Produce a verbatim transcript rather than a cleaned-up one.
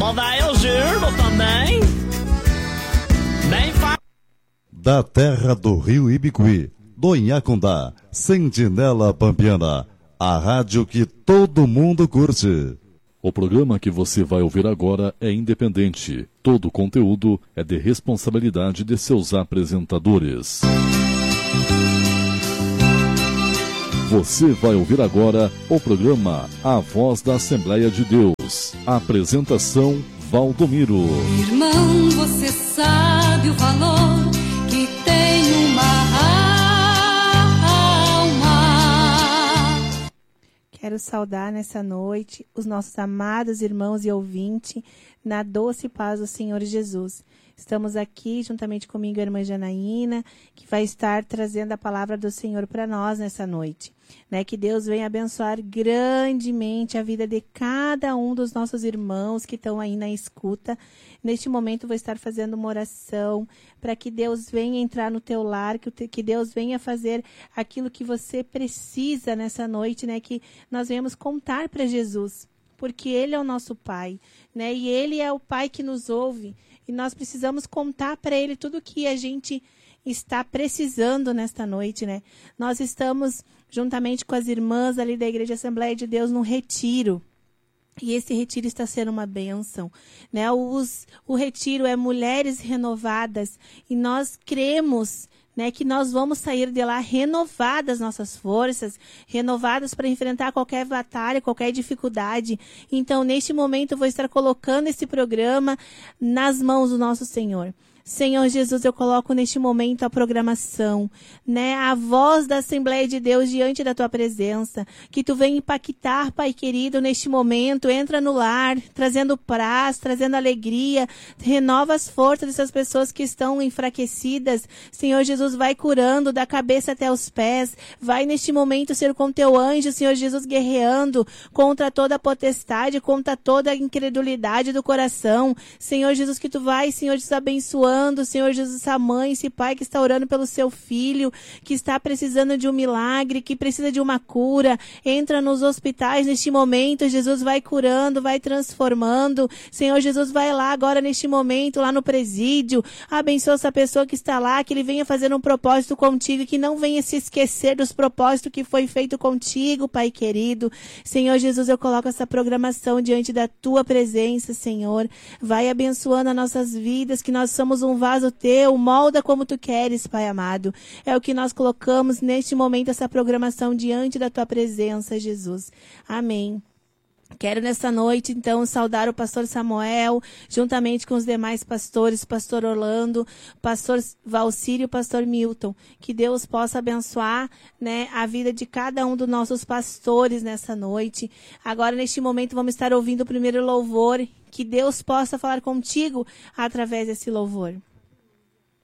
Mas eu juro também. Bem fa... Da terra do Rio Ibicuí, do Inhacundá, Sentinela Pampiana, a rádio que todo mundo curte. O programa que você vai ouvir agora é independente. Todo o conteúdo é de responsabilidade de seus apresentadores. Você vai ouvir agora o programa A Voz da Assembleia de Deus. Apresentação Valdomiro. Irmão, você sabe o valor que tem uma alma. Quero saudar nessa noite os nossos amados irmãos e ouvintes na doce paz do Senhor Jesus. Estamos aqui juntamente comigo a irmã Janaína, que vai estar trazendo a palavra do Senhor para nós nessa noite. Né? Que Deus venha abençoar grandemente a vida de cada um dos nossos irmãos que estão aí na escuta. Neste momento vou estar fazendo uma oração para que Deus venha entrar no teu lar, que, que Deus venha fazer aquilo que você precisa nessa noite, né? Que nós venhamos contar para Jesus, porque Ele é o nosso Pai, né? E Ele é o Pai que nos ouve. E nós precisamos contar para Ele tudo o que a gente está precisando nesta noite, né? Nós estamos, juntamente com as irmãs ali da Igreja Assembleia de Deus, num retiro. E esse retiro está sendo uma bênção, né? Os, o retiro é Mulheres Renovadas. E nós cremos, né, que nós vamos sair de lá renovadas nossas forças, renovadas para enfrentar qualquer batalha, qualquer dificuldade. Então, neste momento, eu vou estar colocando esse programa nas mãos do nosso Senhor. Senhor Jesus, eu coloco neste momento a programação, né? A voz da Assembleia de Deus diante da tua presença. Que tu venha impactar, Pai querido, neste momento. Entra no lar, trazendo paz, trazendo alegria. Renova as forças dessas pessoas que estão enfraquecidas. Senhor Jesus, vai curando da cabeça até os pés. Vai neste momento ser com teu anjo, Senhor Jesus, guerreando contra toda a potestade, contra toda a incredulidade do coração. Senhor Jesus, que tu vai, Senhor Jesus, abençoando, Senhor Jesus, essa mãe, esse pai que está orando pelo seu filho, que está precisando de um milagre, que precisa de uma cura. Entra nos hospitais neste momento, Jesus vai curando, vai transformando. Senhor Jesus, vai lá agora neste momento, lá no presídio. Abençoa essa pessoa que está lá, que ele venha fazer um propósito contigo, que não venha se esquecer dos propósitos que foi feito contigo, Pai querido. Senhor Jesus, eu coloco essa programação diante da tua presença, Senhor. Vai abençoando as nossas vidas, que nós somos um vaso teu, molda como tu queres, Pai amado. É o que nós colocamos neste momento, essa programação diante da tua presença, Jesus. Amém. Quero nessa noite, então, saudar o pastor Samuel, juntamente com os demais pastores, pastor Orlando, pastor Valcírio e pastor Milton. Que Deus possa abençoar, né, a vida de cada um dos nossos pastores nessa noite. Agora, neste momento, vamos estar ouvindo o primeiro louvor. Que Deus possa falar contigo através desse louvor.